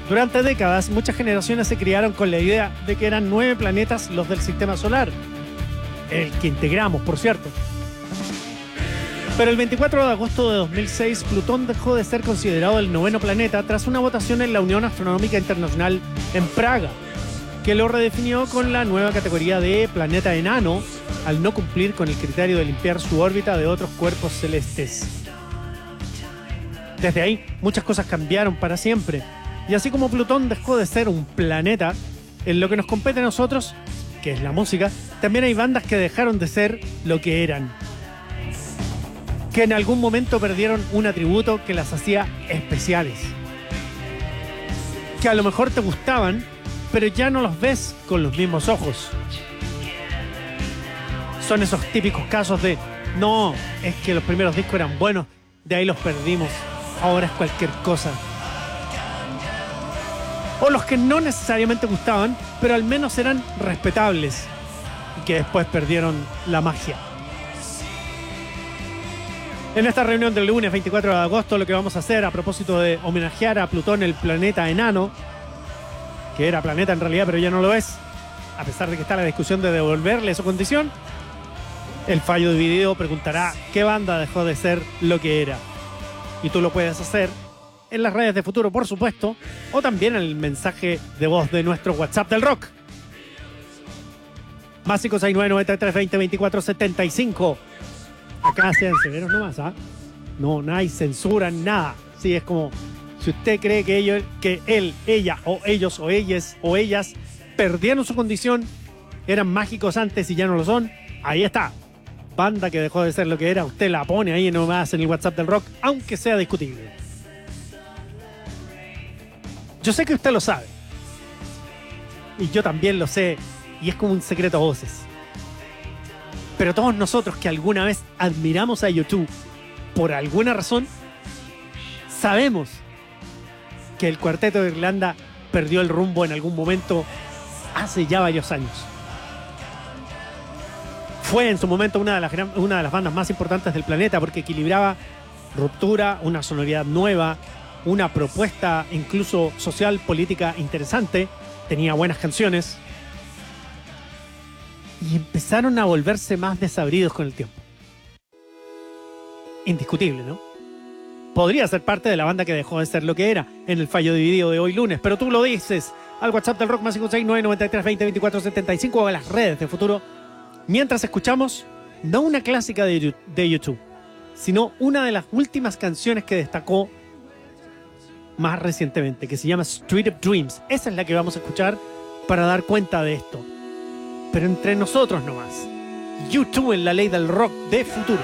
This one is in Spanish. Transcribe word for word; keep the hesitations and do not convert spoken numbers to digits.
Durante décadas, muchas generaciones se criaron con la idea de que eran nueve planetas los del sistema solar, el que integramos, por cierto. Pero el veinticuatro de agosto de dos mil seis, Plutón dejó de ser considerado el noveno planeta tras una votación en la Unión Astronómica Internacional en Praga, que lo redefinió con la nueva categoría de planeta enano, al no cumplir con el criterio de limpiar su órbita de otros cuerpos celestes. Desde ahí, muchas cosas cambiaron para siempre. Y así como Plutón dejó de ser un planeta, en lo que nos compete a nosotros, que es la música, también hay bandas que dejaron de ser lo que eran. Que en algún momento perdieron un atributo que las hacía especiales. Que a lo mejor te gustaban, pero ya no los ves con los mismos ojos. Son esos típicos casos de, no, es que los primeros discos eran buenos, de ahí los perdimos, ahora es cualquier cosa. O los que no necesariamente gustaban, pero al menos eran respetables y que después perdieron la magia. En esta reunión del lunes veinticuatro de agosto, lo que vamos a hacer a propósito de homenajear a Plutón, el planeta enano, que era planeta en realidad, pero ya no lo es, a pesar de que está la discusión de devolverle su condición, el fallo dividido preguntará qué banda dejó de ser lo que era. Y tú lo puedes hacer en las redes de Futuro, por supuesto, o también en el mensaje de voz de nuestro WhatsApp del rock. Más cinco seis nueve, nueve tres, veinte, veinticuatro, setenta y cinco. Acá sean severos nomás, ¿ah? ¿eh? No, no hay censura, nada. Sí, es como, si usted cree que, ellos, que él, ella, o ellos, o ellas, o ellas perdieron su condición, eran mágicos antes y ya no lo son, ahí está. Banda que dejó de ser lo que era, usted la pone ahí nomás en el WhatsApp del rock, aunque sea discutible. Yo sé que usted lo sabe. Y yo también lo sé. Y es como un secreto a voces. Pero todos nosotros que alguna vez admiramos a YouTube, por alguna razón, sabemos que el Cuarteto de Irlanda perdió el rumbo en algún momento hace ya varios años. Fue en su momento una de las, gran, una de las bandas más importantes del planeta porque equilibraba ruptura, una sonoridad nueva, una propuesta incluso social, política interesante, tenía buenas canciones y empezaron a volverse más desabridos con el tiempo. Indiscutible, ¿no? Podría ser parte de la banda que dejó de ser lo que era en el fallo dividido de hoy lunes, pero tú lo dices al WhatsApp del rock más cinco seis nueve, nueve tres, veinte, veinticuatro, setenta y cinco o a las redes de Futuro, mientras escuchamos no una clásica de YouTube, sino una de las últimas canciones que destacó más recientemente, que se llama Street of Dreams. Esa es la que vamos a escuchar para dar cuenta de esto. Pero entre nosotros nomás. YouTube en la ley del rock de Futuro.